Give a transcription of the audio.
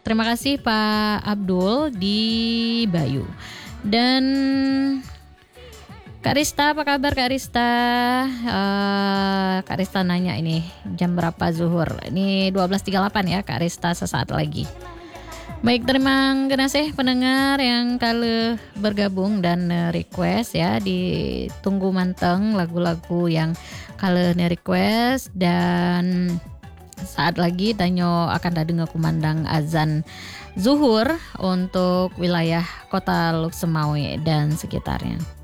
Terima kasih Pak Abdul di Bayu. Dan Kak Rista, apa kabar Kak Rista? Kak Rista nanya ini jam berapa zuhur? Ini 12.38 ya Kak Rista, sesaat lagi. Baik, terima kasih pendengar yang kali bergabung dan request ya. Ditunggu manteng lagu-lagu yang kali request. Dan saat lagi Tanyo akan dengar kumandang azan zuhur untuk wilayah kota Luksemau dan sekitarnya.